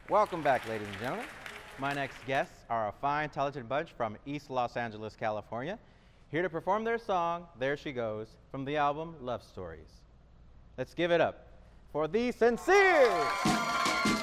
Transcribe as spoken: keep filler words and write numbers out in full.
Welcome back, ladies and gentlemen. My next guests are a fine, talented bunch from East Los Angeles, California, here to perform their song, There She Goes, from the album Love Stories. Let's give it up for The Sincere!